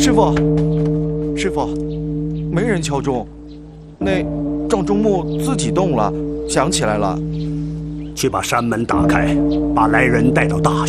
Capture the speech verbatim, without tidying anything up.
师傅，师傅，没人敲钟，那撞钟木自己动了，响起来了。 去把山门打开，把来人带到大